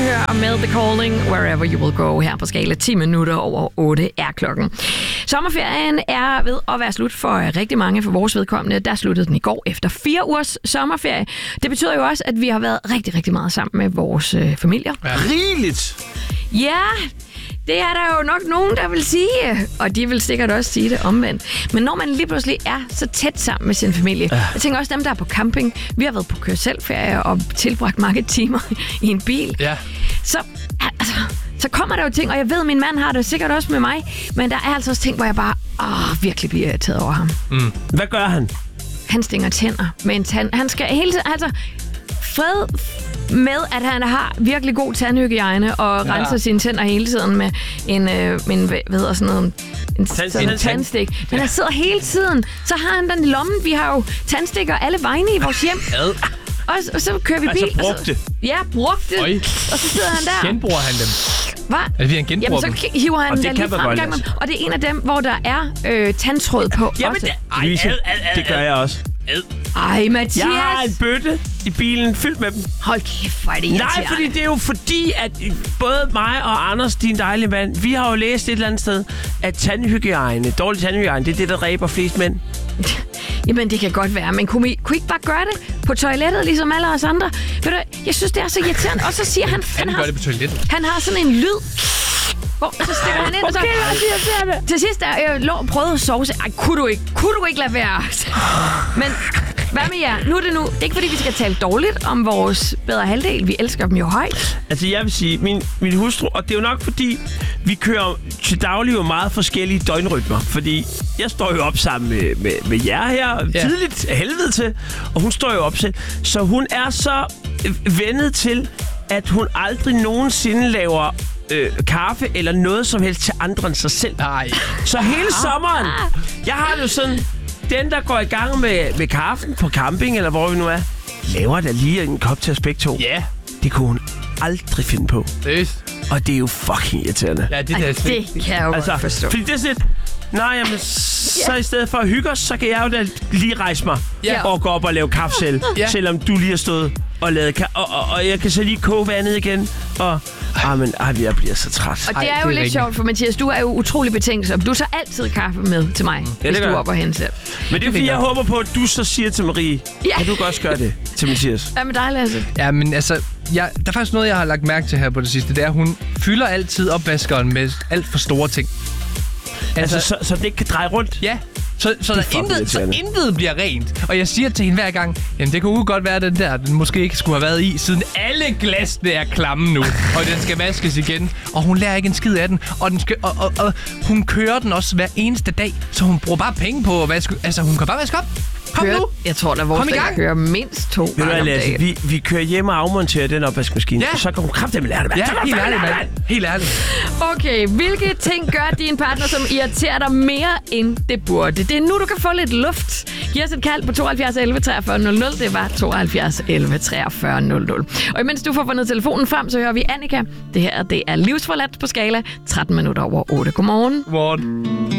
Tannhør med The Calling, Wherever You Will Go her på skala 10 minutter over 8 er klokken. Sommerferien er ved at være slut for rigtig mange for vores vedkommende. Der sluttede den i går efter 4 ugers sommerferie. Det betyder jo også, at vi har været rigtig, rigtig meget sammen med vores familier. Ja. Rigeligt! Ja, det er der jo nok nogen, der vil sige, og de vil sikkert også sige det omvendt. Men når man lige pludselig er så tæt sammen med sin familie, jeg tænker også dem, der er på camping, vi har været på kør-selv-ferie og tilbragt mange timer i en bil, så kommer der jo ting, og jeg ved, at min mand har det sikkert også med mig, men der er altså også ting, hvor jeg bare virkelig bliver irriteret over ham. Mm. Hvad gør han? Han stinger tænder med en tand. Han skal hele tiden, altså fred med, at han har virkelig god tandhygiejne og renser sine tænder hele tiden med en tandstik. Men han sidder hele tiden, så har han den i lommen. Vi har jo tandstikker alle vegne i vores hjem. Og så kører vi bil. Altså brugte? Brugte. Og så sidder han der. Genbruger han dem? Hvad? Altså, han genbruger så hiver han den lige frem. Og det er en af dem, hvor der er tandtråd på. Jamen, det gør jeg også. Ej, Mathias. Jeg har en bøtte i bilen fyldt med dem. Hold kæft, hvor er det irriterende. Nej, fordi det er jo fordi, at både mig og Anders, din dejlige mand, vi har jo læst et eller andet sted, at dårlig tandhygiejne, det er det, der dræber flest mænd. Jamen, det kan godt være, men kunne I ikke bare gøre det på toilettet, ligesom alle os andre? Ved du, jeg synes, det er så irriterende. Og så siger han... Han gør det på toilettet. Han har sådan en lyd... så stikker han ind, og så... Til sidst, jeg lå og prøvede at sove. Ej, kunne du ikke lade være? Men hvad med jer? Nu er det ikke fordi, vi skal tale dårligt om vores bedre halvdel. Vi elsker dem jo højt. Altså, jeg vil sige, min hustru... Og det er jo nok fordi, vi kører til daglig jo meget forskellige døgnrytmer. Fordi jeg står jo op sammen med jer her tidligt helvede til. Og hun står jo op selv. Så hun er så vendet til, at hun aldrig nogensinde laver... kaffe eller noget som helst til andre end sig selv. Nej. Så hele sommeren, jeg har det jo sådan, den der går i gang med kaffen på camping, eller hvor vi nu er, laver der lige en kop til os begge to. Ja. Det kunne hun aldrig finde på. Og det er jo fucking irriterende. Ja, det kan jeg jo godt forstå. Fordi det er sådan jamen, så i stedet for at hygge os, så kan jeg jo da lige rejse mig og gå op og lave kaffe selv, selvom du lige har stået og lavet kaffe. Og jeg kan så lige koge vandet igen, og jeg bliver så træt. Og det er jo lidt sjovt, for Mathias, du er jo utrolig betænksom. Du tager altid kaffe med til mig, hvis du er oppe og hente selv. Men det er fordi, jeg håber på, at du så siger til Marie, kan du godt gøre det til Mathias? Hvad med dig, Lasse? Ja, men altså, der er faktisk noget, jeg har lagt mærke til her på det sidste. Det er, at hun fylder altid opvaskeren med alt for store ting. Altså så det ikke kan dreje rundt? Ja. Så intet bliver rent. Og jeg siger til hende hver gang, jamen det kunne jo godt være den måske ikke skulle have været i, siden alle glasene er klamme nu, og den skal vaskes igen. Og hun lærer ikke en skid af den. Og hun kører den også hver eneste dag, så hun bruger bare penge på at vaske. Altså hun kan bare vaske op. Kom nu! Jeg tror, der vores der kører mindst 2 gange om dagen. Vi kører hjem og afmonterer den opvaskemaskine, og så kan hun kraftedeme lære det. Ja, helt ærligt. Okay, hvilke ting gør din partner, som irriterer dig mere, end det burde? Det er nu, du kan få lidt luft. Giv os et kald på 72 11 43 00. Det var 72 11 43 00. Og imens du får fundet telefonen frem, så hører vi Annika. Det her, det er Livsforladt på skala 13 minutter over 8. Godmorgen. Godmorgen.